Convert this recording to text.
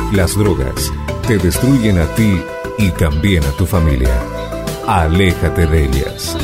Las drogas te destruyen a ti y también a tu familia. Aléjate de ellas.